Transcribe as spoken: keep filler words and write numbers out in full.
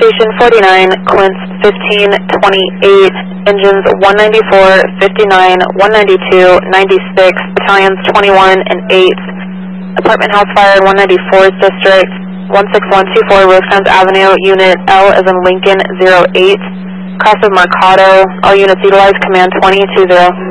Station forty-nine, Quince fifteen twenty-eight, engines one ninety-four, fifty-nine, one ninety-two, ninety-six, battalions twenty-one and eight. Apartment house fire in one ninety-fourth District, one six one two four Rosecrans Avenue, Unit L as in Lincoln zero eight. Cross of Mercado, all units utilize command twenty two zero.